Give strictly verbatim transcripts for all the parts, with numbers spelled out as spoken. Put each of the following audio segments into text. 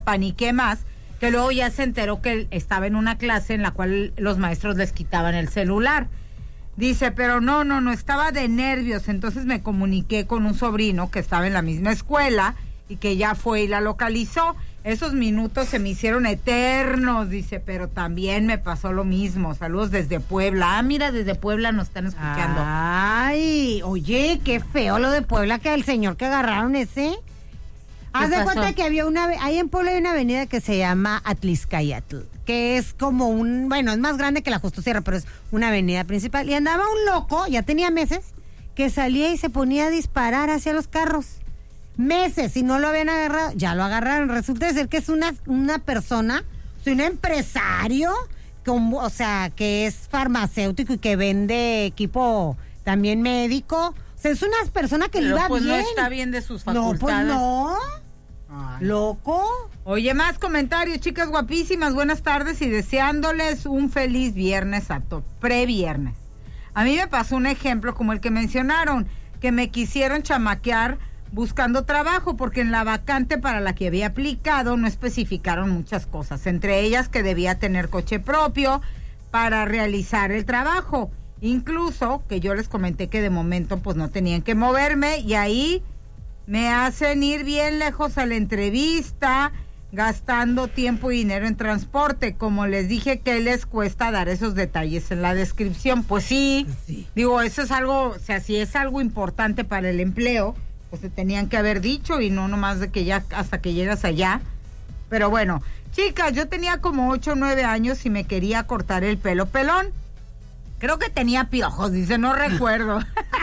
paniqué más, que luego ya se enteró que él estaba en una clase en la cual los maestros les quitaban el celular. Dice, pero no, no, no, estaba de nervios, entonces me comuniqué con un sobrino que estaba en la misma escuela y que ya fue y la localizó. Esos minutos se me hicieron eternos, dice, pero también me pasó lo mismo. Saludos desde Puebla. Ah, mira, desde Puebla nos están escuchando. Ay, oye, qué feo lo de Puebla, que el señor que agarraron ese. Haz de cuenta que había una, ahí en Puebla hay una avenida que se llama Atliscayatl, que es como un, bueno, es más grande que la Justo Sierra, pero es una avenida principal. Y andaba un loco, ya tenía meses, que salía y se ponía a disparar hacia los carros. Meses, y no lo habían agarrado, ya lo agarraron. Resulta ser que es una, una persona, un empresario, como, o sea, que es farmacéutico y que vende equipo también médico. O sea, es una persona que le iba pues bien. No está bien de sus facultades. No, pues no. Ay. Loco. Oye, más comentarios, chicas guapísimas, buenas tardes y deseándoles un feliz viernes a todos, pre-viernes. A mí me pasó un ejemplo como el que mencionaron, que me quisieron chamaquear buscando trabajo, porque en la vacante para la que había aplicado no especificaron muchas cosas, entre ellas que debía tener coche propio para realizar el trabajo, incluso que yo les comenté que de momento pues no tenían que moverme, y ahí me hacen ir bien lejos a la entrevista, gastando tiempo y dinero en transporte. Como les dije, ¿qué les cuesta dar esos detalles en la descripción? Pues sí, sí. Digo, eso es algo, o sea, si es algo importante para el empleo, pues se tenían que haber dicho y no nomás de que ya hasta que llegas allá. Pero bueno, chicas, yo tenía como ocho o nueve años y me quería cortar el pelo pelón. Creo que tenía piojos, dice, no recuerdo.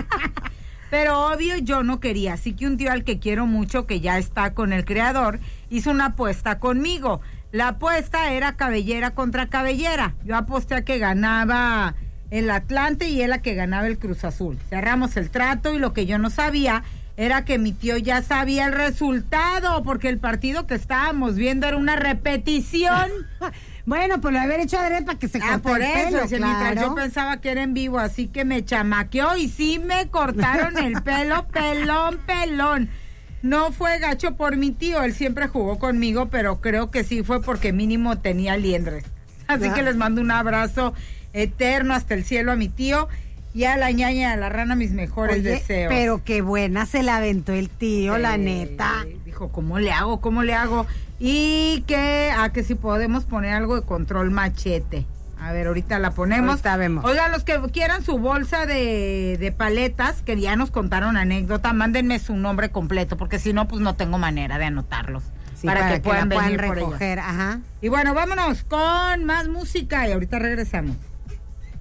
Pero obvio yo no quería, así que un tío al que quiero mucho, que ya está con el creador, hizo una apuesta conmigo. La apuesta era cabellera contra cabellera. Yo aposté a que ganaba el Atlante y él a que ganaba el Cruz Azul. Cerramos el trato y lo que yo no sabía era que mi tío ya sabía el resultado, porque el partido que estábamos viendo era una repetición. Bueno, pues lo haber hecho adrede para que se corte ah, por el eso, pelo, o sea, claro. Mientras yo pensaba que era en vivo, así que me chamaqueó y sí me cortaron el pelo, pelón, pelón. No fue gacho por mi tío, él siempre jugó conmigo, pero creo que sí fue porque mínimo tenía liendres. Así ah. que les mando un abrazo eterno hasta el cielo a mi tío y a la ñaña y a la rana mis mejores Oye, deseos. Pero qué buena se la aventó el tío, sí, la neta. Dijo, ¿cómo le hago? ¿Cómo le hago? Y que, a que si podemos poner algo de Control Machete. A ver, ahorita la ponemos. Ahorita vemos. Oigan, los que quieran su bolsa de, de paletas, que ya nos contaron anécdota, mándenme su nombre completo, porque si no, pues no tengo manera de anotarlos. Sí, para, para que, que puedan la venir puedan por recoger, ellos. Ajá. Y bueno, vámonos con más música y ahorita regresamos.